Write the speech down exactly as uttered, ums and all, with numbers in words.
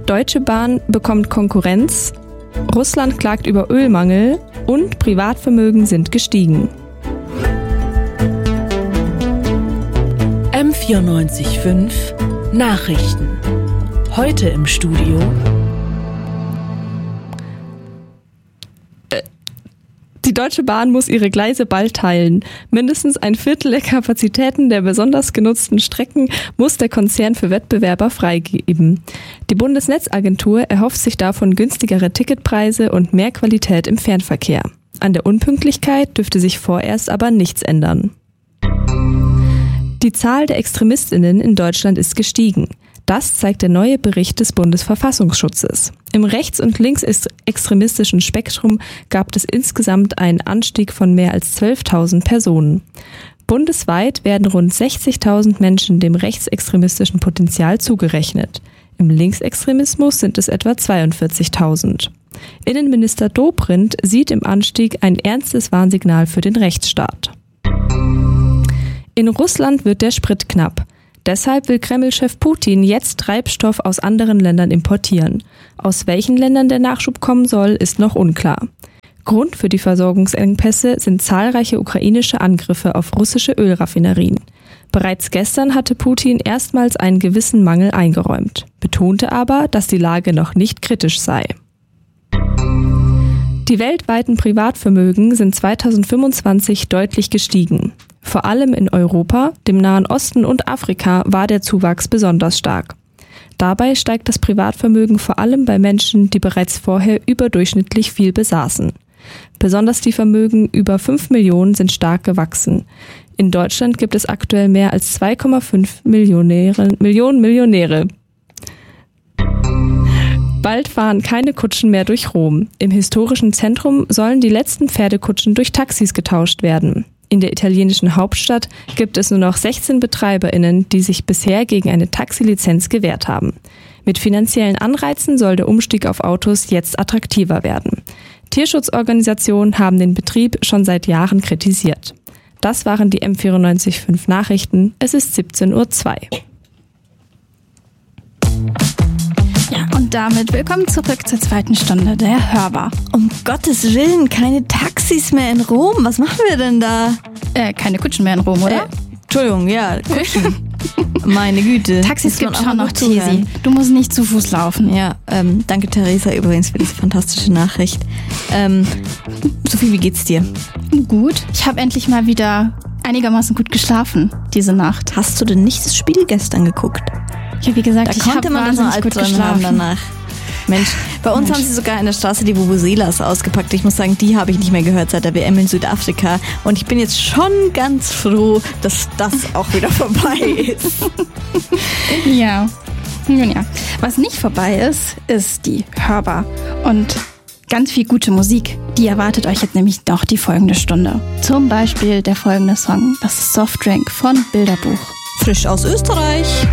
Deutsche Bahn bekommt Konkurrenz, Russland klagt über Ölmangel und Privatvermögen sind gestiegen. M vierundneunzig Komma fünf Nachrichten. Heute im Studio Die Deutsche Bahn muss ihre Gleise bald teilen. Mindestens ein Viertel der Kapazitäten der besonders genutzten Strecken muss der Konzern für Wettbewerber freigeben. Die Bundesnetzagentur erhofft sich davon günstigere Ticketpreise und mehr Qualität im Fernverkehr. An der Unpünktlichkeit dürfte sich vorerst aber nichts ändern. Die Zahl der ExtremistInnen in Deutschland ist gestiegen. Das zeigt der neue Bericht des Bundesverfassungsschutzes. Im rechts- und linksextremistischen Spektrum gab es insgesamt einen Anstieg von mehr als zwölftausend Personen. Bundesweit werden rund sechzigtausend Menschen dem rechtsextremistischen Potenzial zugerechnet. Im Linksextremismus sind es etwa zweiundvierzigtausend. Innenminister Dobrindt sieht im Anstieg ein ernstes Warnsignal für den Rechtsstaat. In Russland wird der Sprit knapp. Deshalb will Kreml-Chef Putin jetzt Treibstoff aus anderen Ländern importieren. Aus welchen Ländern der Nachschub kommen soll, ist noch unklar. Grund für die Versorgungsengpässe sind zahlreiche ukrainische Angriffe auf russische Ölraffinerien. Bereits gestern hatte Putin erstmals einen gewissen Mangel eingeräumt, betonte aber, dass die Lage noch nicht kritisch sei. Die weltweiten Privatvermögen sind zweitausendfünfundzwanzig deutlich gestiegen. Vor allem in Europa, dem Nahen Osten und Afrika war der Zuwachs besonders stark. Dabei steigt das Privatvermögen vor allem bei Menschen, die bereits vorher überdurchschnittlich viel besaßen. Besonders die Vermögen über fünf Millionen sind stark gewachsen. In Deutschland gibt es aktuell mehr als zwei Komma fünf Millionäre, Millionen Millionäre. Bald fahren keine Kutschen mehr durch Rom. Im historischen Zentrum sollen die letzten Pferdekutschen durch Taxis getauscht werden. In der italienischen Hauptstadt gibt es nur noch sechzehn BetreiberInnen, die sich bisher gegen eine Taxilizenz gewehrt haben. Mit finanziellen Anreizen soll der Umstieg auf Autos jetzt attraktiver werden. Tierschutzorganisationen haben den Betrieb schon seit Jahren kritisiert. Das waren die M vierundneunzig Komma fünf Nachrichten. Es ist siebzehn Uhr zwei. Ja, und damit willkommen zurück zur zweiten Stunde der Hörbar. Um Gottes Willen, keine Taxis mehr in Rom. Was machen wir denn da? Äh, keine Kutschen mehr in Rom, oder? Äh, Entschuldigung, ja, Kutschen. Meine Güte. Taxis gibt schon noch, Tesi. Du musst nicht zu Fuß laufen. Ja, ähm, danke Theresa übrigens für diese fantastische Nachricht. Ähm, Sophie, wie geht's dir? Gut. Ich habe endlich mal wieder einigermaßen gut geschlafen diese Nacht. Hast du denn nicht das Spiel gestern geguckt? Ja, wie gesagt, da ich konnte hab man das noch wahnsinnig gut Albträume geschlafen haben danach. Mensch, bei uns Mensch. haben sie sogar in der Straße die Vuvuzelas ausgepackt. Ich muss sagen, die habe ich nicht mehr gehört seit der W M in Südafrika. Und ich bin jetzt schon ganz froh, dass das auch wieder vorbei ist. Ja, nun ja. Was nicht vorbei ist, ist die Hörbar. Und ganz viel gute Musik. Die erwartet euch jetzt nämlich noch die folgende Stunde. Zum Beispiel der folgende Song. Das ist Softdrink von Bilderbuch. Frisch aus Österreich.